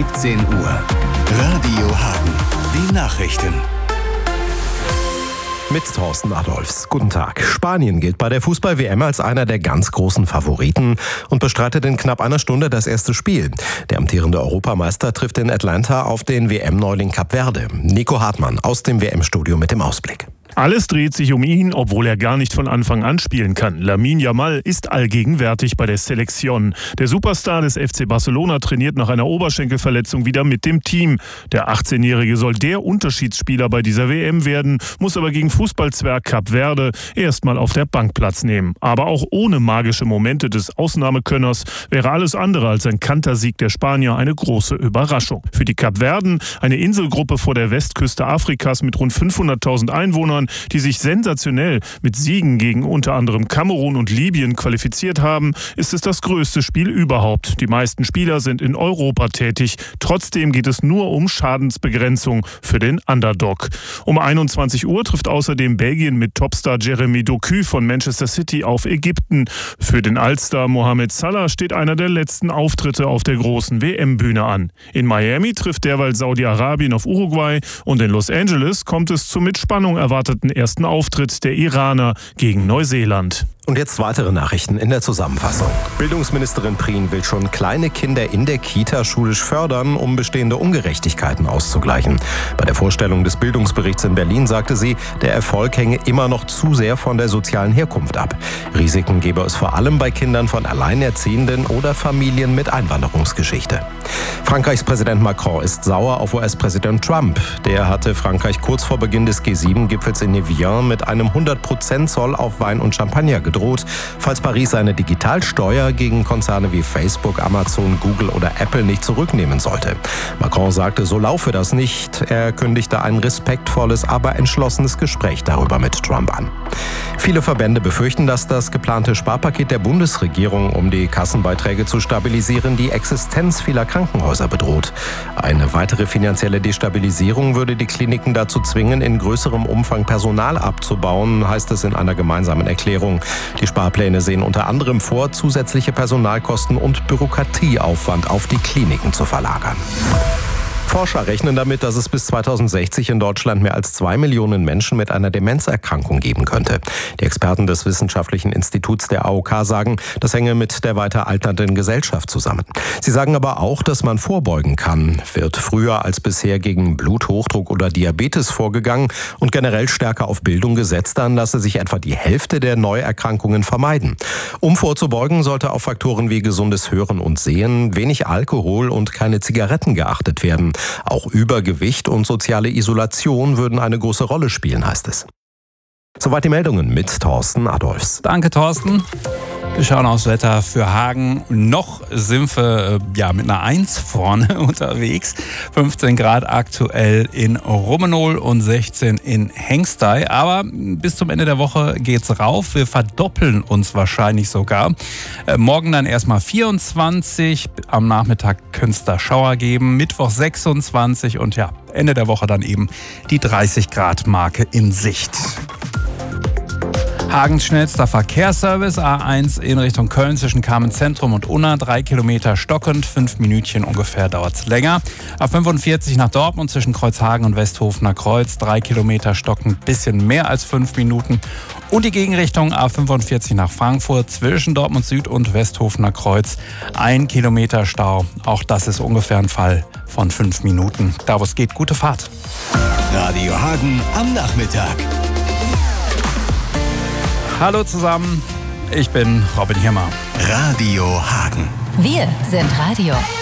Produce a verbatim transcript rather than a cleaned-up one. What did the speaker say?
siebzehn Uhr. Radio Hagen. Die Nachrichten. Mit Thorsten Adolfs. Guten Tag. Spanien gilt bei der Fußball-W M als einer der ganz großen Favoriten und bestreitet in knapp einer Stunde das erste Spiel. Der amtierende Europameister trifft in Atlanta auf den W M-Neuling Kap Verde. Nico Hartmann aus dem W M-Studio mit dem Ausblick. Alles dreht sich um ihn, obwohl er gar nicht von Anfang an spielen kann. Lamine Yamal ist allgegenwärtig bei der Selección. Der Superstar des F C Barcelona trainiert nach einer Oberschenkelverletzung wieder mit dem Team. Der achtzehnjährige soll der Unterschiedsspieler bei dieser W M werden, muss aber gegen Fußballzwerg Kap Verde erstmal auf der Bank Platz nehmen. Aber auch ohne magische Momente des Ausnahmekönners wäre alles andere als ein Kantersieg der Spanier eine große Überraschung. Für die Kapverden, eine Inselgruppe vor der Westküste Afrikas mit rund fünfhunderttausend Einwohnern, die sich sensationell mit Siegen gegen unter anderem Kamerun und Libyen qualifiziert haben, ist es das größte Spiel überhaupt. Die meisten Spieler sind in Europa tätig. Trotzdem geht es nur um Schadensbegrenzung für den Underdog. Um einundzwanzig Uhr trifft außerdem Belgien mit Topstar Jeremy Doku von Manchester City auf Ägypten. Für den Altstar Mohamed Salah steht einer der letzten Auftritte auf der großen W M-Bühne an. In Miami trifft derweil Saudi-Arabien auf Uruguay und in Los Angeles kommt es zum mit Spannung erwarteten ersten Auftritt der Iraner gegen Neuseeland. Und jetzt weitere Nachrichten in der Zusammenfassung. Bildungsministerin Prien will schon kleine Kinder in der Kita schulisch fördern, um bestehende Ungerechtigkeiten auszugleichen. Bei der Vorstellung des Bildungsberichts in Berlin sagte sie, der Erfolg hänge immer noch zu sehr von der sozialen Herkunft ab. Risiken gebe es vor allem bei Kindern von Alleinerziehenden oder Familien mit Einwanderungsgeschichte. Frankreichs Präsident Macron ist sauer auf U S-Präsident Trump. Der hatte Frankreich kurz vor Beginn des G sieben Gipfels in Evian mit einem hundert Prozent Zoll auf Wein und Champagner gedroht. droht, falls Paris seine Digitalsteuer gegen Konzerne wie Facebook, Amazon, Google oder Apple nicht zurücknehmen sollte. Macron sagte, so laufe das nicht. Er kündigte ein respektvolles, aber entschlossenes Gespräch darüber mit Trump an. Viele Verbände befürchten, dass das geplante Sparpaket der Bundesregierung, um die Kassenbeiträge zu stabilisieren, die Existenz vieler Krankenhäuser bedroht. Eine weitere finanzielle Destabilisierung würde die Kliniken dazu zwingen, in größerem Umfang Personal abzubauen, heißt es in einer gemeinsamen Erklärung. Die Sparpläne sehen unter anderem vor, zusätzliche Personalkosten und Bürokratieaufwand auf die Kliniken zu verlagern. Forscher rechnen damit, dass es bis zweitausendsechzig in Deutschland mehr als zwei Millionen Menschen mit einer Demenzerkrankung geben könnte. Die Experten des Wissenschaftlichen Instituts der A O K sagen, das hänge mit der weiter alternden Gesellschaft zusammen. Sie sagen aber auch, dass man vorbeugen kann. Wird früher als bisher gegen Bluthochdruck oder Diabetes vorgegangen und generell stärker auf Bildung gesetzt, dann lasse sich etwa die Hälfte der Neuerkrankungen vermeiden. Um vorzubeugen, sollte auf Faktoren wie gesundes Hören und Sehen, wenig Alkohol und keine Zigaretten geachtet werden. Auch Übergewicht und soziale Isolation würden eine große Rolle spielen, heißt es. Soweit die Meldungen mit Thorsten Adolfs. Danke, Thorsten. Wir schauen aufs Wetter für Hagen. Noch sind wir ja, mit einer eins vorne unterwegs. fünfzehn Grad aktuell in Rummenol und sechzehn in Hengstey. Aber bis zum Ende der Woche geht's rauf. Wir verdoppeln uns wahrscheinlich sogar. Äh, morgen dann erstmal vierundzwanzig. Am Nachmittag könnte es da Schauer geben. Mittwoch sechsundzwanzig und ja, Ende der Woche dann eben die dreißig Grad Marke in Sicht. Hagens schnellster Verkehrsservice, A eins in Richtung Köln zwischen Kamenz-Zentrum und Unna, drei Kilometer stockend, fünf Minütchen ungefähr dauert es länger. A fünfundvierzig nach Dortmund zwischen Kreuzhagen und Westhofener Kreuz, drei Kilometer stockend, bisschen mehr als fünf Minuten. Und die Gegenrichtung A fünfundvierzig nach Frankfurt zwischen Dortmund Süd und Westhofener Kreuz, ein Kilometer Stau. Auch das ist ungefähr ein Fall von fünf Minuten. Da wo es geht, gute Fahrt. Radio Hagen am Nachmittag. Hallo zusammen, ich bin Robin Hirmer. Radio Hagen. Wir sind Radio.